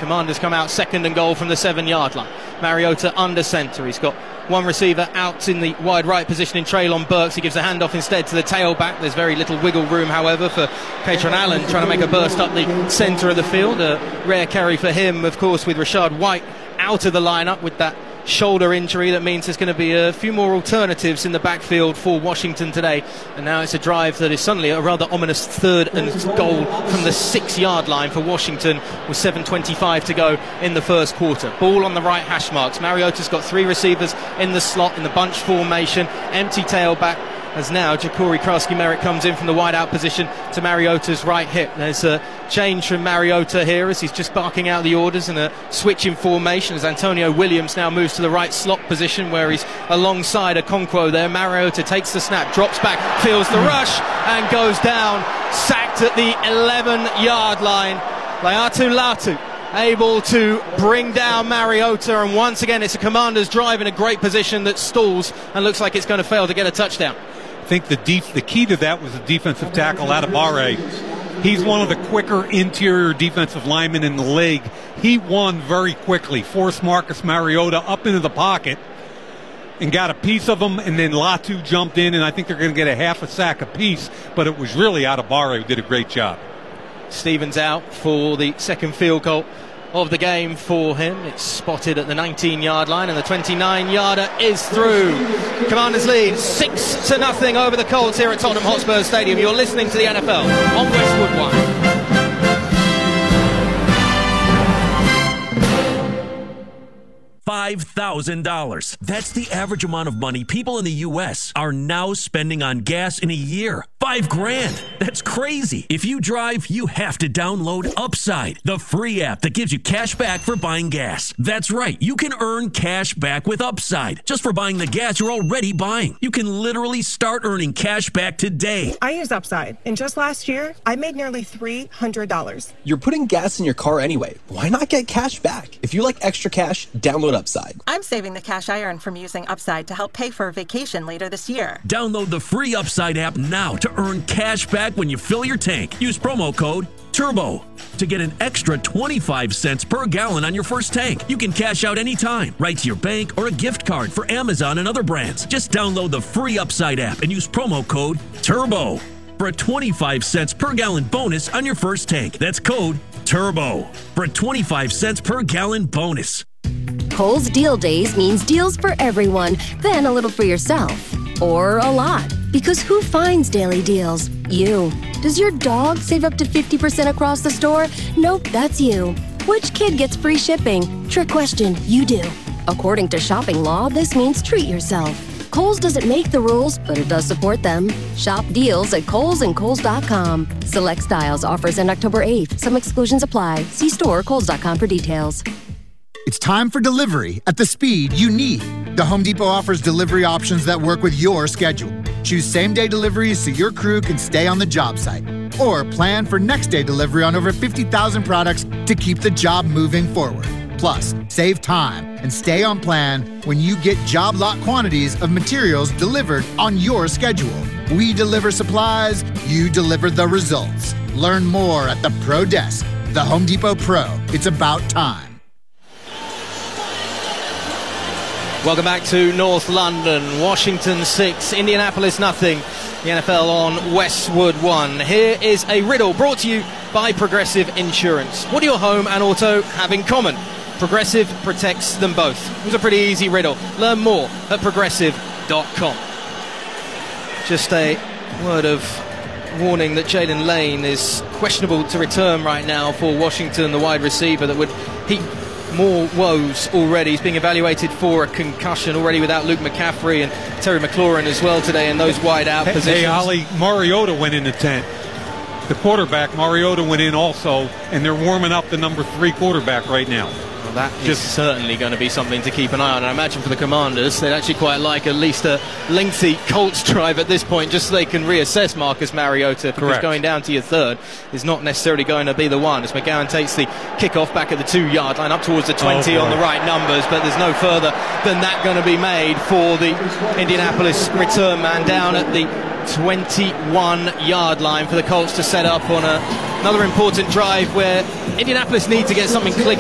Commanders come out second and goal from the 7-yard line. Mariota under centre. He's got one receiver out in the wide right position in Treylon Burks. He gives the handoff instead to the tailback. There's very little wiggle room, however, for Katron Allen trying to make a burst up the centre of the field. A rare carry for him, of course, with Rachaad White out of the lineup with that shoulder injury. That means there's going to be a few more alternatives in the backfield for Washington today. And now it's a drive that is suddenly a rather ominous 3rd and goal from the 6-yard line for Washington with 7:25 to go in the first quarter. Ball on the right hash marks. Mariota's got 3 receivers in the slot in the bunch formation. Empty tailback, as now Ja'Cory Krasky-Merritt comes in from the wide out position to Mariota's right hip. There's a change from Mariota here as he's just barking out the orders and a switch in formation as Antonio Williams now moves to the right slot position where he's alongside Okonkwo there. Mariota takes the snap, drops back, feels the rush and goes down, sacked at the 11-yard line. Laiatu Latu able to bring down Mariota, and once again it's a Commanders drive in a great position that stalls and looks like it's going to fail to get a touchdown. I think the key to that was the defensive tackle, Adebawore. He's one of the quicker interior defensive linemen in the league. He won very quickly, forced Marcus Mariota up into the pocket and got a piece of him, and then Latu jumped in, and I think they're going to get a half a sack apiece, but it was really Adebawore who did a great job. Stevens out for the second field goal of the game for him. It's spotted at the 19-yard line, and the 29-yarder is through. Commanders lead 6-0 over the Colts here at Tottenham Hotspur Stadium. You're listening to the NFL on Westwood One. $5,000. That's the average amount of money people in the U.S. are now spending on gas in a year. $5,000. That's crazy. If you drive, you have to download Upside, the free app that gives you cash back for buying gas. That's right. You can earn cash back with Upside just for buying the gas you're already buying. You can literally start earning cash back today. I use Upside, and just last year, I made nearly $300. You're putting gas in your car anyway. Why not get cash back? If you like extra cash, download Upside. I'm saving the cash I earn from using Upside to help pay for a vacation later this year. Download the free Upside app now to earn cash back when you fill your tank. Use promo code TURBO to get an extra 25 cents per gallon on your first tank. You can cash out anytime, right to your bank or a gift card for Amazon and other brands. Just download the free Upside app and use promo code TURBO for a 25 cents per gallon bonus on your first tank. That's code TURBO for a 25 cents per gallon bonus. Kohl's Deal Days means deals for everyone, then a little for yourself. Or a lot. Because who finds daily deals? You. Does your dog save up to 50% across the store? Nope, that's you. Which kid gets free shipping? Trick question, you do. According to shopping law, this means treat yourself. Kohl's doesn't make the rules, but it does support them. Shop deals at Kohl's and Kohl's.com. Select styles, offers end October 8th. Some exclusions apply. See store or Kohl's.com for details. It's time for delivery at the speed you need. The Home Depot offers delivery options that work with your schedule. Choose same-day deliveries so your crew can stay on the job site. Or plan for next-day delivery on over 50,000 products to keep the job moving forward. Plus, save time and stay on plan when you get job lot quantities of materials delivered on your schedule. We deliver supplies, you deliver the results. Learn more at the Pro Desk. The Home Depot Pro. It's about time. Welcome back to North London. Washington 6, Indianapolis nothing. The NFL on Westwood 1. Here is a riddle brought to you by Progressive Insurance. What do your home and auto have in common? Progressive protects them both. It was a pretty easy riddle. Learn more at progressive.com. Just a word of warning that Jalen Lane is questionable to return right now for Washington, the wide receiver that would heap more woes already. He's being evaluated for a concussion already without Luke McCaffrey and Terry McLaurin as well today in those wide out positions. Hey, Ali, Mariota went in the tent. The quarterback, Mariota, went in also, and they're warming up the number 3 quarterback right now. Well, that is certainly going to be something to keep an eye on. I imagine for the Commanders, they'd actually quite like at least a lengthy Colts drive at this point, just so they can reassess Marcus Mariota, because going down to your third is not necessarily going to be the one, as McGowan takes the kickoff back at the 2-yard line, up towards the 20 on the right numbers, but there's no further than that going to be made for the Indianapolis return man down at the 21-yard line for the Colts to set up on another important drive where Indianapolis need to get something clicking.